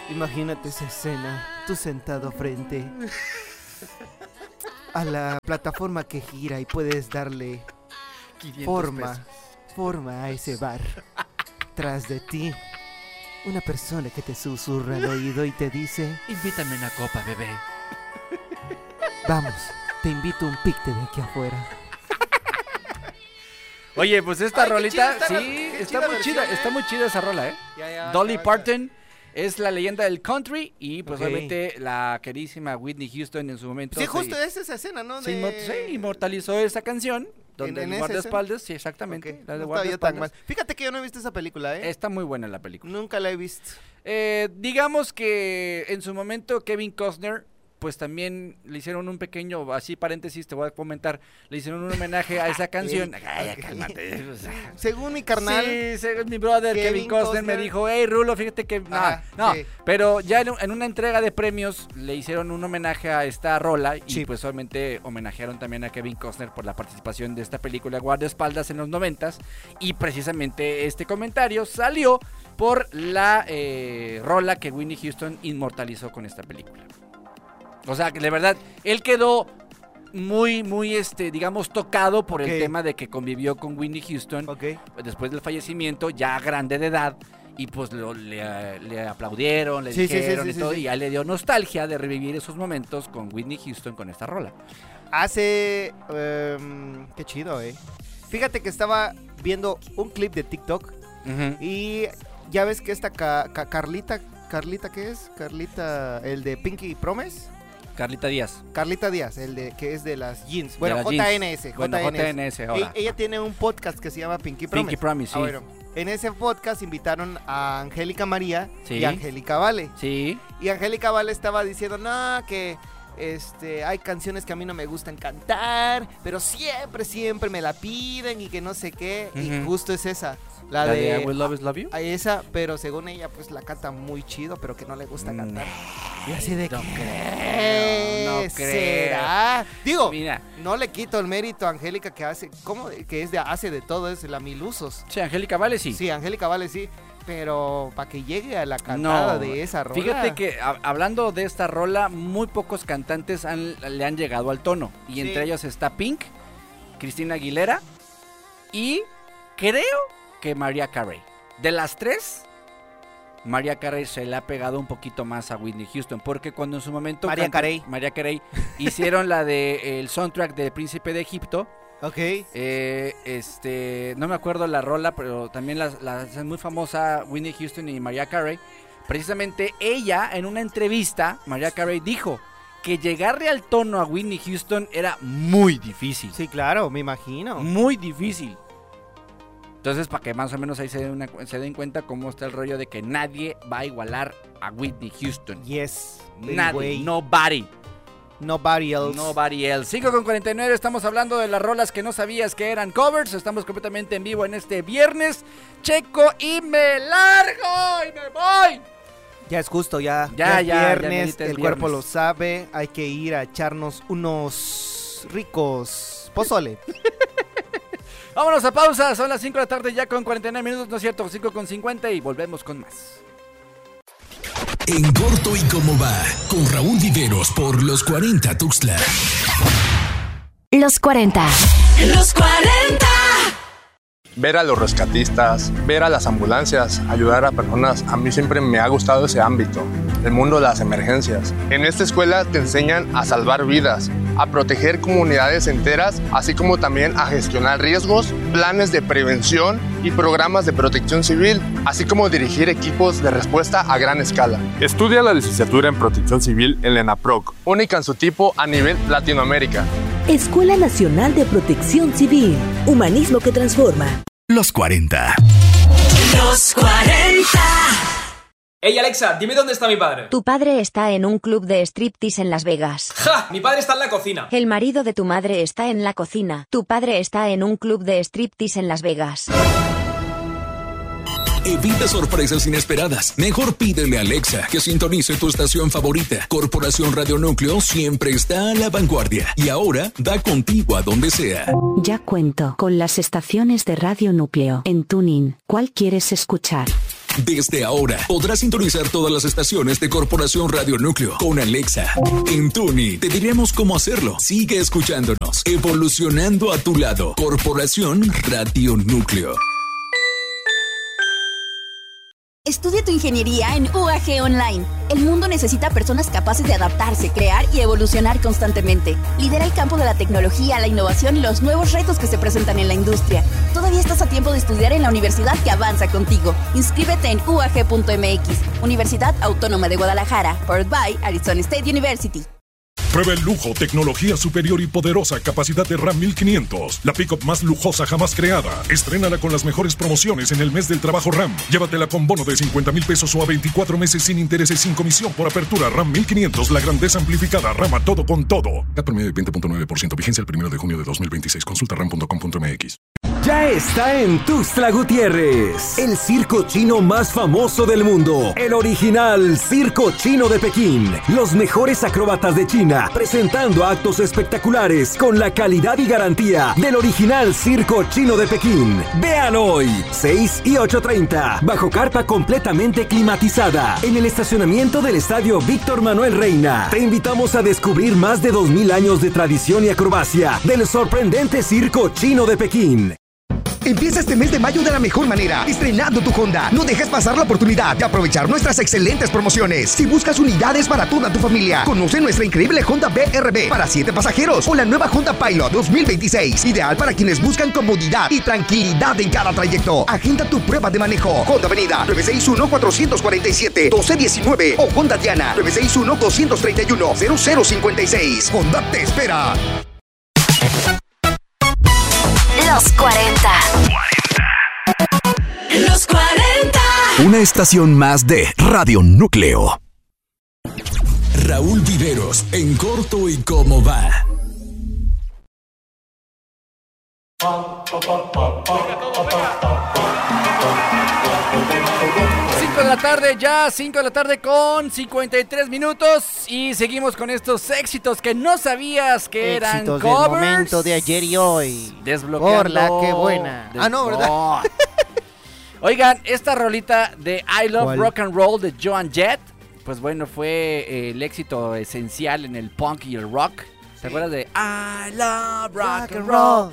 Imagínate esa escena, tú sentado frente a la plataforma que gira y puedes darle forma a ese bar. Tras de ti, una persona que te susurra al oído y te dice: invítame una copa, bebé. Vamos, te invito a un picte de aquí afuera. Oye, pues esta rolita, está muy chida esa rola, ¿eh? Ya, Dolly Parton es la leyenda del country y pues obviamente la queridísima Whitney Houston en su momento. Sí, justo es esa escena, ¿no? Sí, inmortalizó esa canción. Donde el guardaespaldas, sí, exactamente. Okay. La de no estaba yo tan mal. guardaespaldas. Fíjate que yo no he visto esa película, ¿eh? Está muy buena la película. Nunca la he visto. Digamos que en su momento Kevin Costner, pues también le hicieron un pequeño, así paréntesis, te voy a comentar, le hicieron un homenaje a esa canción. Ay, cálmate. Según mi carnal. Sí, según mi brother Kevin Costner me dijo: hey, Rulo, fíjate que... No, sí. pero ya en una entrega de premios le hicieron un homenaje a esta rola y Sí. pues obviamente homenajearon también a Kevin Costner por la participación de esta película Guardaespaldas en los 90s y precisamente este comentario salió por la rola que Whitney Houston inmortalizó con esta película. O sea, que de verdad, él quedó muy, digamos, tocado por el tema de que convivió con Whitney Houston después del fallecimiento, ya grande de edad, y pues le aplaudieron, le dijeron y todo, y a él le dio nostalgia de revivir esos momentos con Whitney Houston con esta rola. Qué chido, Fíjate que estaba viendo un clip de TikTok y ya ves que esta Carlita, ¿qué es? Carlita, el de Pinky Promise. Carlita Díaz, el de que es de las jeans. Bueno, de JNS. Jeans. Bueno, JNS ahora. Ella tiene un podcast que se llama Pinky Promise. Sí. Bueno, en ese podcast invitaron a Angélica María Sí. y Angélica Vale. Sí. Y Angélica Vale estaba diciendo, no, que hay canciones que a mí no me gustan cantar, pero siempre me la piden y que no sé qué. Y justo es esa. La de I Will Always Love You. Esa, pero según ella, pues la canta muy chido, pero que no le gusta cantar. Y así de no ¿qué creo. será? Digo, Mira, no le quito el mérito a Angélica que hace, hace de todo, es la mil usos. sí, Angélica Vale sí. Sí, Angélica Vale sí, pero para que llegue a la cantada de esa rola. Fíjate que hablando de esta rola, muy pocos cantantes le han llegado al tono. Y entre ellos está Pink, Cristina Aguilera y creo que Mariah Carey. De las tres, Mariah Carey se le ha pegado un poquito más a Whitney Houston, porque cuando en su momento Mariah Carey hicieron la de el soundtrack de Príncipe de Egipto. Ok. No me acuerdo la rola, pero también la hacen muy famosa Whitney Houston y Mariah Carey. Precisamente ella, en una entrevista, Mariah Carey dijo que llegarle al tono a Whitney Houston era muy difícil. Sí, claro, me imagino. Muy difícil. Entonces, para que más o menos ahí se den cuenta cómo está el rollo de que nadie va a igualar a Whitney Houston. Yes. Nadie, nobody. Nobody else. Nobody else. 5:49, estamos hablando de las rolas que no sabías que eran covers. Estamos completamente en vivo en este viernes. Checo y me largo y me voy. Ya es justo, ya es viernes, el cuerpo lo sabe. Hay que ir a echarnos unos ricos pozole. Vámonos a pausa, son las 5 de la tarde ya con 49 minutos, no es cierto, 5:50 y volvemos con más. En corto y cómo va, con Raúl Viveros por Los 40 Tuxtla. Los 40. Los 40. Ver a los rescatistas, ver a las ambulancias, ayudar a personas, a mí siempre me ha gustado ese ámbito, el mundo de las emergencias. En esta escuela te enseñan a salvar vidas, a proteger comunidades enteras, así como también a gestionar riesgos, planes de prevención y programas de protección civil, así como dirigir equipos de respuesta a gran escala. Estudia la licenciatura en Protección Civil en la ENAPROC, única en su tipo a nivel Latinoamérica. Escuela Nacional de Protección Civil, humanismo que transforma. Los 40. Los 40. Ey, Alexa, dime dónde está mi padre. Tu padre está en un club de striptease en Las Vegas. ¡Ja! Mi padre está en la cocina. El marido de tu madre está en la cocina. Tu padre está en un club de striptease en Las Vegas. Evita sorpresas inesperadas. Mejor pídele a Alexa que sintonice tu estación favorita. Corporación Radio Núcleo siempre está a la vanguardia. Y ahora da contigo a donde sea. Ya cuento con las estaciones de Radio Núcleo. En TuneIn, ¿cuál quieres escuchar? Desde ahora podrás sintonizar todas las estaciones de Corporación Radio Núcleo con Alexa. En Tuni te diremos cómo hacerlo. Sigue escuchándonos, evolucionando a tu lado. Corporación Radio Núcleo. Estudia tu ingeniería en UAG Online. El mundo necesita personas capaces de adaptarse, crear y evolucionar constantemente. Lidera el campo de la tecnología, la innovación y los nuevos retos que se presentan en la industria. Todavía estás a tiempo de estudiar en la universidad que avanza contigo. Inscríbete en UAG.mx, Universidad Autónoma de Guadalajara, powered by Arizona State University. Prueba el lujo, tecnología superior y poderosa capacidad de Ram 1500. La pick-up más lujosa jamás creada. Estrénala con las mejores promociones en el mes del trabajo Ram. Llévatela con bono de 50,000 pesos o a 24 meses sin intereses sin comisión por apertura. Ram 1500, la grandeza amplificada. Ram a todo con todo. CAT promedio de 20.9%. Vigencia el 1 de junio de 2026. Consulta ram.com.mx. Ya está en Tuxtla Gutiérrez, el circo chino más famoso del mundo, el original Circo Chino de Pekín. Los mejores acróbatas de China, presentando actos espectaculares con la calidad y garantía del original Circo Chino de Pekín. Vean hoy, 6 y 8:30, bajo carpa completamente climatizada, en el estacionamiento del Estadio Víctor Manuel Reina. Te invitamos a descubrir más de 2000 años de tradición y acrobacia del sorprendente Circo Chino de Pekín. Empieza este mes de mayo de la mejor manera, estrenando tu Honda. No dejes pasar la oportunidad de aprovechar nuestras excelentes promociones. Si buscas unidades para toda tu familia, conoce nuestra increíble Honda BRB para 7 pasajeros o la nueva Honda Pilot 2026, ideal para quienes buscan comodidad y tranquilidad en cada trayecto. Agenda tu prueba de manejo. Honda Avenida 961-447-1219 o Honda Diana 961-231-0056. Honda te espera. Los 40. Los 40. Una estación más de Radio Núcleo. Raúl Viveros, en corto y cómo va. Ya 5 de la tarde con 53 minutos y seguimos con estos éxitos que no sabías que eran éxitos covers. Del momento de ayer y hoy. Desbloqueando. Por la que buena. No, ¿verdad? No. Oigan, esta rolita de I Love ¿Cuál? Rock and Roll de Joan Jett, pues bueno, fue el éxito esencial en el punk y el rock. ¿Te acuerdas de I Love Rock and Roll?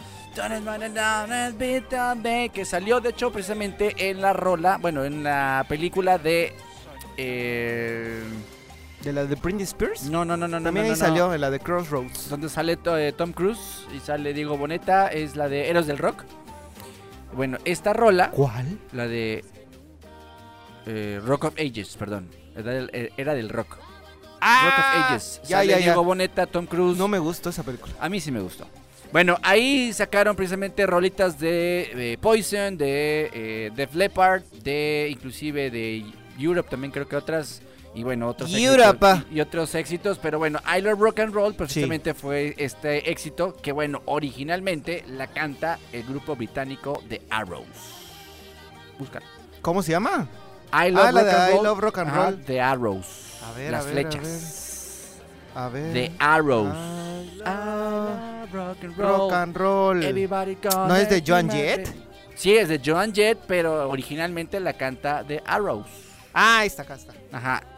Que salió de hecho precisamente en la rola, bueno, en la película de ¿De la de Britney Spears? No. También ahí salió, en la de Crossroads. Donde sale Tom Cruise y sale Diego Boneta, es la de Héroes del Rock. Bueno, esta rola. ¿Cuál? La de Rock of Ages, perdón. Era del rock. Rock of Ages. Sale Diego Boneta, Tom Cruise. No me gustó esa película. A mí sí me gustó. Bueno, ahí sacaron precisamente rolitas de Poison, de Def Leppard, de inclusive de Europe también creo que otras, y bueno, otros éxitos, y otros éxitos, pero bueno, I Love Rock and Roll precisamente fue este éxito que bueno, originalmente la canta el grupo británico The Arrows. Buscan. ¿Cómo se llama? I Love Rock and Roll. The Arrows. A ver, las a ver, flechas. A ver. The Arrows. Rock and Roll. ¿No es de Joan Jett? Sí, es de Joan Jett, pero originalmente la canta The Arrows. Ah, acá está. Ajá.